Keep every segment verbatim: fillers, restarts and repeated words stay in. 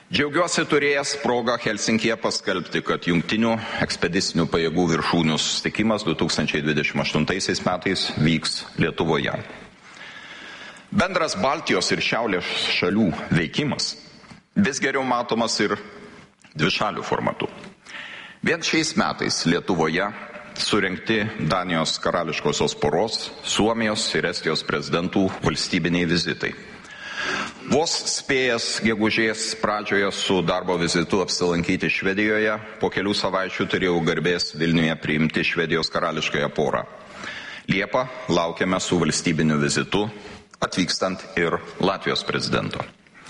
Džiaugiuosi turėjęs progą Helsinkyje paskelbti, kad jungtinių ekspedicinių pajėgų viršūnių susitikimas du tūkstančiai dvidešimt aštuntaisiais metais vyks Lietuvoje. Bendras Baltijos ir Šiaurės šalių veikimas vis geriau matomas ir dvišalių formatų. Vien šiais metais Lietuvoje surengti Danijos karališkosios poros, Suomijos ir Estijos prezidentų valstybiniai vizitai. Vos spėjęs gegužės pradžioje su darbo vizitu apsilankyti Švedijoje, po kelių savaičių turėjau garbės Vilniuje priimti Švedijos karališkąją porą. Liepą laukiame su valstybiniu vizitu, atvykstant ir Latvijos prezidento.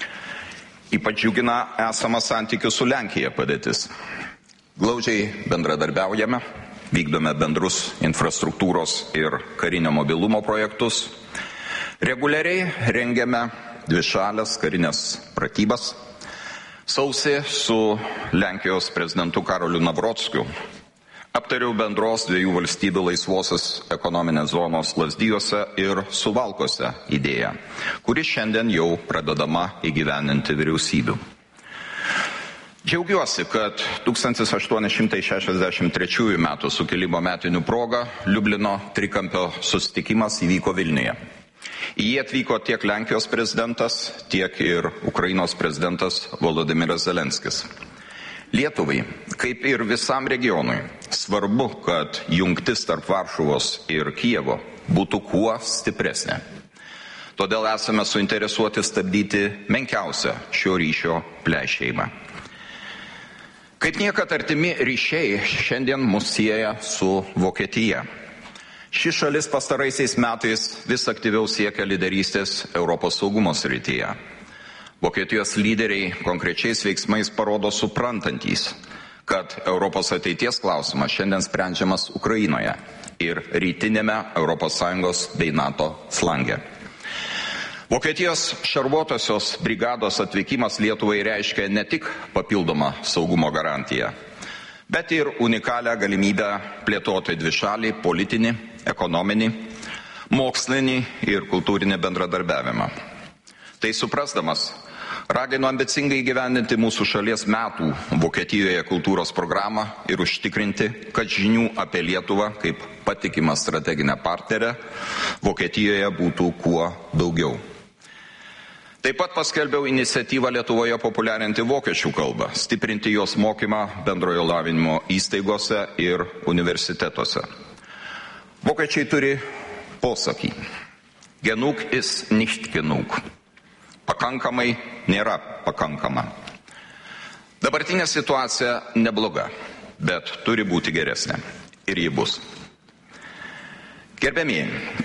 Ypač džiugina esama santykių su Lenkija padėtis. Glaudžiai bendradarbiaujame, vykdome bendrus infrastruktūros ir karinio mobilumo projektus, reguliariai rengiame dvišalės karinės pratybas. Sausį su Lenkijos prezidentu Karoliu Navrockiu aptariau bendros dviejų valstybių laisvosios ekonominės zonos Lazdijuose ir Suvalkuose idėją, kuri šiandien jau pradedama įgyvendinti vyriausybių. Džiaugiuosi, kad tūkstantis aštuoni šimtai šešiasdešimt trečiųjų metų sukilimo metinių proga Liublino trikampio susitikimas įvyko Vilniuje. Į jį atvyko tiek Lenkijos prezidentas, tiek ir Ukrainos prezidentas Volodymyras Zelenskis. Lietuvai, kaip ir visam regionui, svarbu, kad jungtis tarp Varšuvos ir Kijevo būtų kuo stipresnė. Todėl esame suinteresuoti stabdyti menkiausią šio ryšio plešėjimą. Kaip niekad artimi ryšiai šiandien mus sieja su Vokietija. Ši šalis pastaraisiais metais vis aktyviau siekia lyderystės Europos saugumo srityje. Vokietijos lyderiai konkrečiais veiksmais parodo suprantantys, kad Europos ateities klausimas šiandien sprendžiamas Ukrainoje ir rytinėme Europos Sąjungos bei NATO flange. Vokietijos šarvuotosios brigados atvykimas Lietuvai reiškia ne tik papildomą saugumo garantiją, bet ir unikalią galimybę plėtoti dvišalį politinį, ekonominį, mokslinį ir kultūrinį bendradarbiavimą. Tai suprasdamas, raginu ambicingai įgyvendinti mūsų šalies metų Vokietijoje kultūros programą ir užtikrinti, kad žinių apie Lietuvą kaip patikimą strateginę partnerę Vokietijoje būtų kuo daugiau. Taip pat paskelbiau iniciatyvą Lietuvoje populiarinti vokiečių kalbą, stiprinti jos mokymą bendrojo lavinimo įstaigose ir universitetuose. Vokiečiai turi posakį. Genug ist nicht genug. Pakankamai nėra pakankama. Dabartinė situacija nebloga, bet turi būti geresnė. Ir ji bus. Gerbiamieji,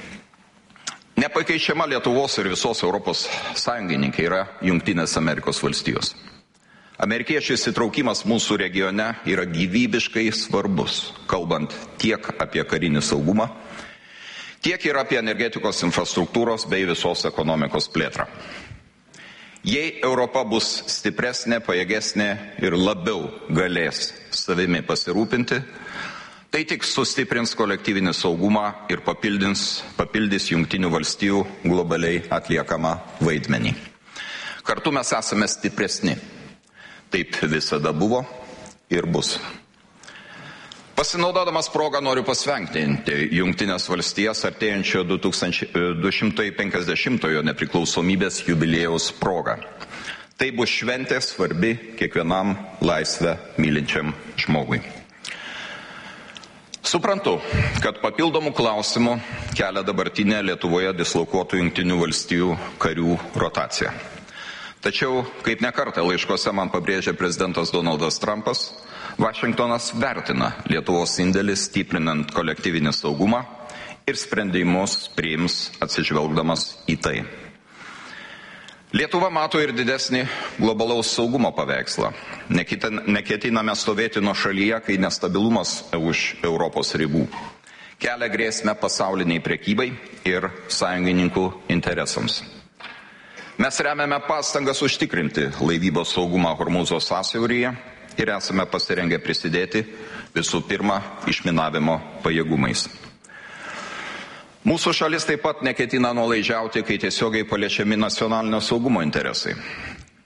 nepakeičiama Lietuvos ir visos Europos sąjungininkai yra Jungtinės Amerikos valstijos. Amerikiečių įsitraukimas mūsų regione yra gyvybiškai svarbus, kalbant tiek apie karinį saugumą, tiek ir apie energetikos infrastruktūros bei visos ekonomikos plėtrą. Jei Europa bus stipresnė, pajėgesnė ir labiau galės savimi pasirūpinti, tai tik sustiprins kolektyvinį saugumą ir papildys, papildys Jungtinių valstijų globaliai atliekamą vaidmenį. Kartu mes esame stipresni. Taip visada buvo ir bus. Pasinaudodamas progą noriu pasveikinti Jungtinės valstijas artėjančio du šimtai penkiasdešimtojo nepriklausomybės jubiliejaus proga. Tai bus šventė svarbi kiekvienam laisvę mylinčiam žmogui. Suprantu, kad papildomų klausimų kelia dabartinė Lietuvoje dislokuotų Jungtinių valstijų karių rotacija. Tačiau, kaip nekartą laiškose man pabrėžė prezidentas Donaldas Trumpas, Vašingtonas vertina Lietuvos indėlį stiprinant kolektyvinį saugumą ir sprendimus priims atsižvelgdamas į tai. Lietuva mato ir didesnį globalaus saugumo paveikslą. Neketiname stovėti nuo šalyje, kai nestabilumas už Europos ribų kelia grėsmę pasauliniai prekybai ir sąjungininkų interesams. Mes remiame pastangas užtikrinti laivybos saugumą Hormūzo sąsiauryje ir esame pasirengę prisidėti visų pirma išminavimo pajėgumais. Mūsų šalis taip pat neketina nuolaižiauti, kai tiesiogiai paliečiami nacionalinio saugumo interesai.